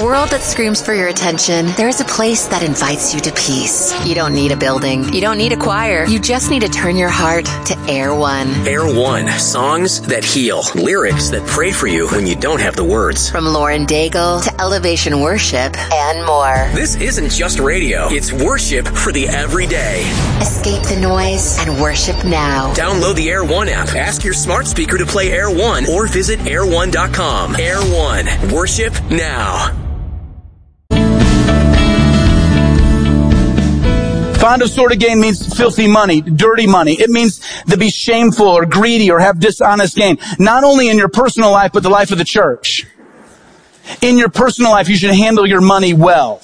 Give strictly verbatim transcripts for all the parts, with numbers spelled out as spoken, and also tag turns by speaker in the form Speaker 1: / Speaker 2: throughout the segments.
Speaker 1: world that screams for your attention, there is a place that invites you to peace. You don't need a building. You don't need a choir. You just need to turn your heart to Air One.
Speaker 2: Air One. Songs that heal. Lyrics that pray for you when you don't have the words.
Speaker 1: From Lauren Daigle to Elevation Worship and more.
Speaker 2: This isn't just radio. It's worship for the everyday.
Speaker 1: Escape the noise and worship now.
Speaker 2: Download the Air One app. Ask your smart speaker to play Air One or visit air one dot com. Air One. Worship now.
Speaker 3: Fond of sort of gain means filthy money, dirty money. It means to be shameful or greedy or have dishonest gain. Not only in your personal life, but the life of the church. In your personal life, you should handle your money well.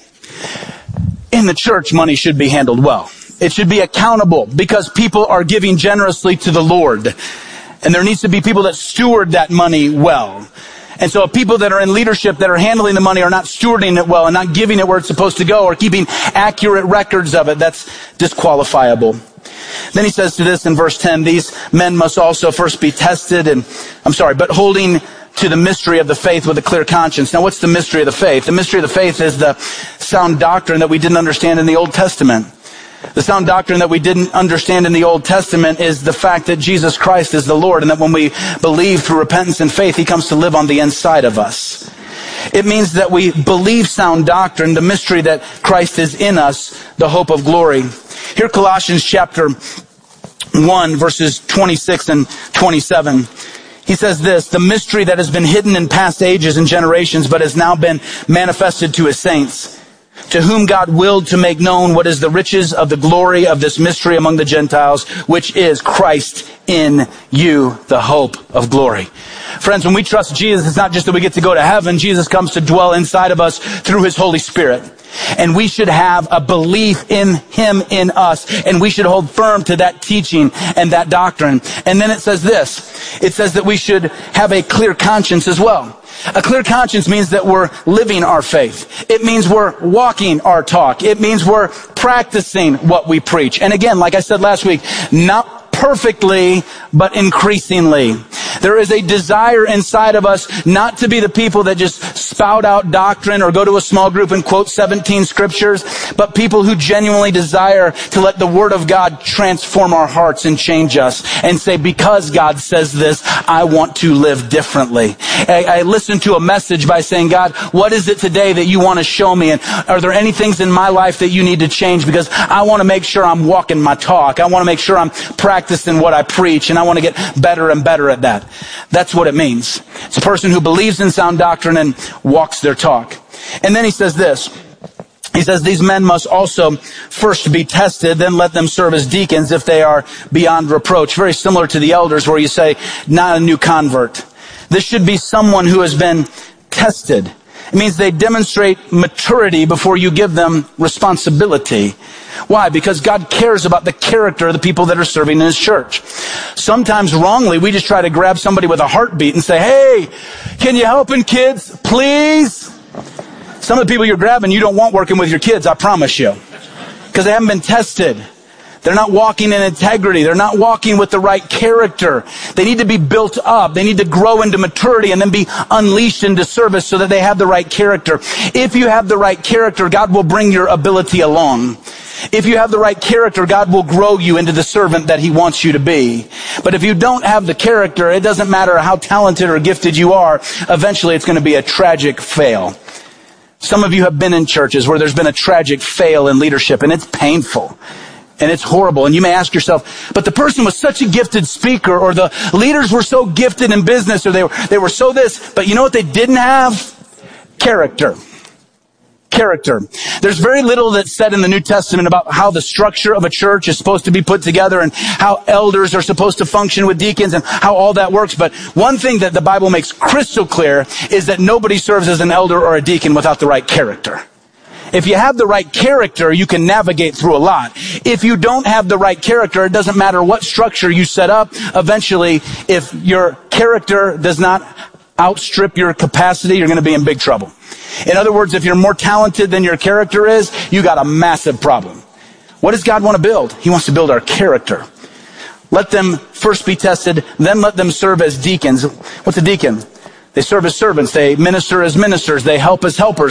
Speaker 3: In the church, money should be handled well. It should be accountable because people are giving generously to the Lord. And there needs to be people that steward that money well. And so people that are in leadership that are handling the money are not stewarding it well and not giving it where it's supposed to go or keeping accurate records of it. That's disqualifiable. Then he says to this in verse ten, these men must also first be tested and, I'm sorry, but holding to the mystery of the faith with a clear conscience. Now what's the mystery of the faith? The mystery of the faith is the sound doctrine that we didn't understand in the Old Testament. The sound doctrine that we didn't understand in the Old Testament is the fact that Jesus Christ is the Lord and that when we believe through repentance and faith, He comes to live on the inside of us. It means that we believe sound doctrine, the mystery that Christ is in us, the hope of glory. Here, Colossians chapter one, verses twenty-six and twenty-seven. He says this, the mystery that has been hidden in past ages and generations, but has now been manifested to His saints, to whom God willed to make known what is the riches of the glory of this mystery among the Gentiles, which is Christ in you, the hope of glory. Friends, when we trust Jesus, it's not just that we get to go to heaven. Jesus comes to dwell inside of us through His Holy Spirit. And we should have a belief in Him in us. And we should hold firm to that teaching and that doctrine. And then it says this. It says that we should have a clear conscience as well. A clear conscience means that we're living our faith. It means we're walking our talk. It means we're practicing what we preach. And again, like I said last week, not perfectly, but increasingly. There is a desire inside of us not to be the people that just spout out doctrine or go to a small group and quote seventeen scriptures, but people who genuinely desire to let the Word of God transform our hearts and change us and say, because God says this, I want to live differently. I, I listened to a message by saying, God, what is it today that you want to show me? And are there any things in my life that you need to change? Because I want to make sure I'm walking my talk. I want to make sure I'm practicing what I preach, and I want to get better and better at that. That's what it means. It's a person who believes in sound doctrine and walks their talk. And then he says this. He says these men must also first be tested, then let them serve as deacons if they are beyond reproach. Very similar to the elders where you say, not a new convert. This should be someone who has been tested. It means they demonstrate maturity before you give them responsibility. Why? Because God cares about the character of the people that are serving in His church. Sometimes wrongly, we just try to grab somebody with a heartbeat and say, hey, can you help in kids, please? Some of the people you're grabbing, you don't want working with your kids, I promise you. Because they haven't been tested. They're not walking in integrity. They're not walking with the right character. They need to be built up. They need to grow into maturity and then be unleashed into service so that they have the right character. If you have the right character, God will bring your ability along. If you have the right character, God will grow you into the servant that He wants you to be. But if you don't have the character, it doesn't matter how talented or gifted you are, eventually it's going to be a tragic fail. Some of you have been in churches where there's been a tragic fail in leadership, and it's painful. And it's horrible. And you may ask yourself, but the person was such a gifted speaker, or the leaders were so gifted in business, or they were, they were so this. But you know what they didn't have? Character. Character. There's very little that's said in the New Testament about how the structure of a church is supposed to be put together and how elders are supposed to function with deacons and how all that works. But one thing that the Bible makes crystal clear is that nobody serves as an elder or a deacon without the right character. If you have the right character, you can navigate through a lot. If you don't have the right character, it doesn't matter what structure you set up. Eventually, if your character does not outstrip your capacity, you're going to be in big trouble. In other words, if you're more talented than your character is, you got a massive problem. What does God want to build? He wants to build our character. Let them first be tested, then let them serve as deacons. What's a deacon? They serve as servants. They minister as ministers. They help as helpers.